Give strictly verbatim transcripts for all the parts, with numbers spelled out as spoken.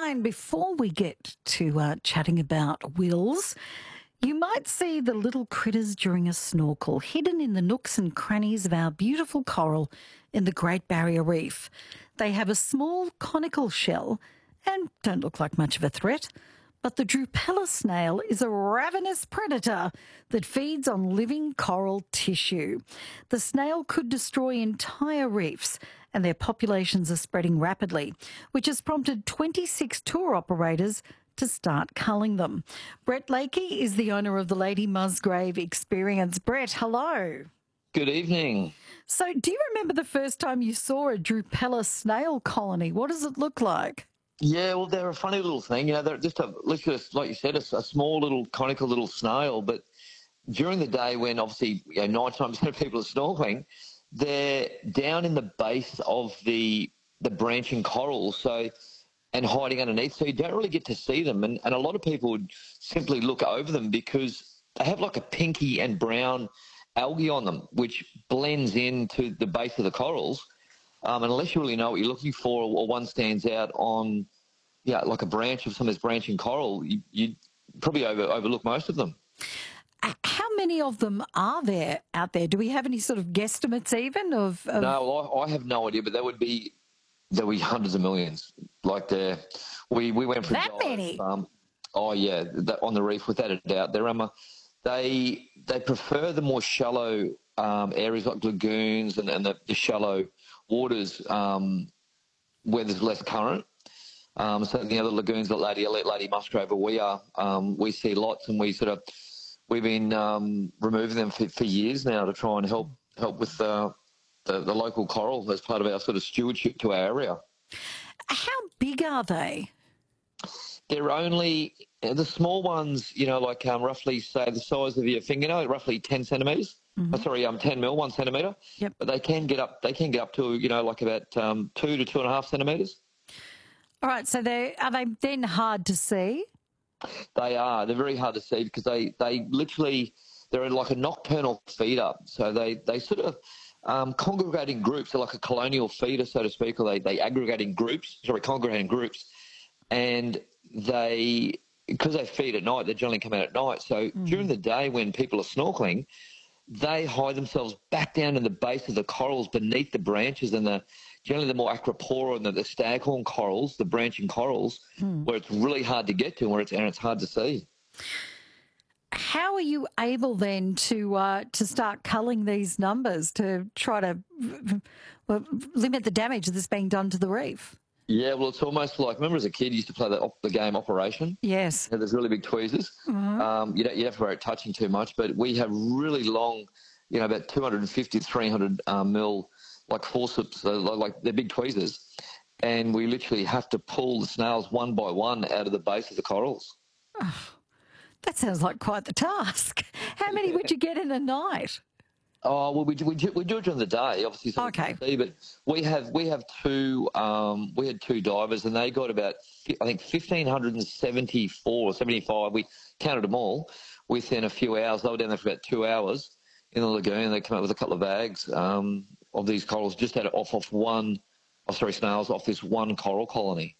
Ryan, before we get to uh, chatting about wills, you might see the little critters during a snorkel hidden in the nooks and crannies of our beautiful coral in the Great Barrier Reef. They have a small conical shell and don't look like much of a threat. But the Drupella snail is a ravenous predator that feeds on living coral tissue. The snail could destroy entire reefs, and their populations are spreading rapidly, which has prompted twenty-six tour operators to start culling them. Brett Lakey is the owner of the Lady Musgrave Experience. Brett, hello. Good evening. So do you remember the first time you saw a Drupella snail colony? What does it look like? Yeah, well, they're a funny little thing. You know, they're just a, just like you said, a, a small little conical little snail. But during the day when obviously you know, ninety-nine percent of people are snorkeling, they're down in the base of the the branching coral, so and hiding underneath, so you don't really get to see them. And, and a lot of people would simply look over them because they have like a pinky and brown algae on them, which blends into the base of the corals. Um, and unless you really know what you're looking for, or one stands out on, yeah, like a branch of some of this branching coral, you, you'd probably over, overlook most of them. How many of them are there out there? Do we have any sort of guesstimates even of? of... No, I, I have no idea, but there would be there would be hundreds of millions. Like there, we we went for that a dive, many. Um, oh yeah, that, on the reef without a doubt. They're um, they they prefer the more shallow um, areas like lagoons and, and the, the shallow waters um, where there's less current. Um, so the other lagoons like Lady Elliot, Lady Musgrave, where we are, um, we see lots, and we sort of we've been um, removing them for, for years now to try and help help with uh, the the local coral as part of our sort of stewardship to our area. How big are they? They're only the small ones, you know, like um, roughly say the size of your fingernail, roughly ten centimetres. Mm-hmm. Oh, sorry, um, ten mil, one centimetre. Yep. But they can get up. They can get up to you know like about um, two to two and a half centimetres. All right. So they are they then hard to see? They are. They're very hard to see because they they literally they're like a nocturnal feeder. So they they sort of um, congregate in groups. They're like a colonial feeder, so to speak, or they they aggregate in groups. Sorry, congregate in groups, and they because they feed at night. They generally come out at night. So mm. during the day when people are snorkeling, they hide themselves back down in the base of the corals beneath the branches, and the generally the more acropora and the, the staghorn corals, the branching corals, hmm. where it's really hard to get to, where it's and it's hard to see. How are you able then to uh, to start culling these numbers to try to well, limit the damage that's being done to the reef? Yeah, well, it's almost like, remember as a kid you used to play the, the game Operation? Yes. You know, there's really big tweezers. Mm-hmm. Um, you don't, you don't have to worry about touching too much, but we have really long, you know, about two hundred fifty, three hundred um, mil, like forceps, uh, like they're big tweezers. And we literally have to pull the snails one by one out of the base of the corals. Oh, that sounds like quite the task. How many would you get in a night? Oh well, we do, we do, we do it during the day, obviously. So okay. See, but we have we have two um, we had two divers, and they got about I think fifteen seventy-four or seventy-five. We counted them all within a few hours. They were down there for about two hours in the lagoon. They come out with a couple of bags um, of these corals, just had it off off one, oh sorry, snails off this one coral colony.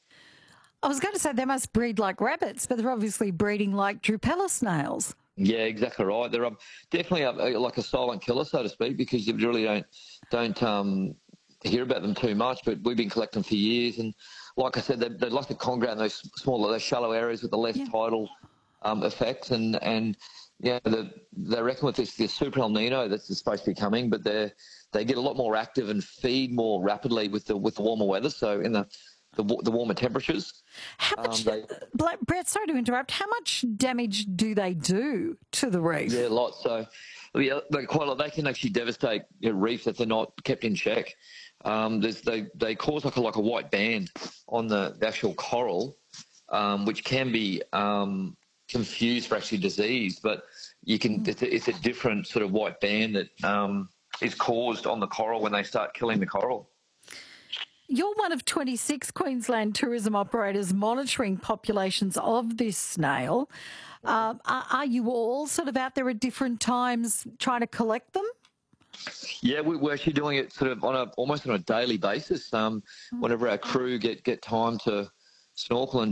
I was going to say they must breed like rabbits, but they're obviously breeding like Drupella snails. Yeah, exactly right. They're um, definitely a, like a silent killer, so to speak, because you really don't don't um, hear about them too much. But we've been collecting for years, and like I said, they, they like to congregate in those smaller, those shallow areas with the less yeah. tidal um, effects. And and yeah, the, they reckon with this the super El Nino that's supposed to be coming, but they they get a lot more active and feed more rapidly with the with the warmer weather. So in the the, the warmer temperatures. How much, um, they, Brett, sorry to interrupt, how much damage do they do to the reef? Yeah, a lot. So, yeah, they quite a lot. They can actually devastate you know, reefs if they're not kept in check. Um, they they cause like a like a white band on the, the actual coral, um, which can be um, confused for actually disease. But you can mm. it's, a, it's a different sort of white band that um, is caused on the coral when they start killing the coral. You're one of twenty-six Queensland tourism operators monitoring populations of this snail. Uh, are, are you all sort of out there at different times trying to collect them? Yeah, we, we're actually doing it sort of on a almost on a daily basis. Um, whenever our crew get, get time to snorkel and